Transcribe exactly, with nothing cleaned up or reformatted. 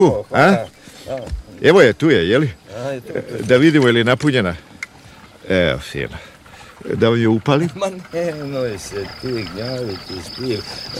Uh, a? Evo je, tu je, jeli? Da vidimo je li napunjena. Evo, fino. Da vam je upalim? Ma nemoj se ti gnjaviti s tim.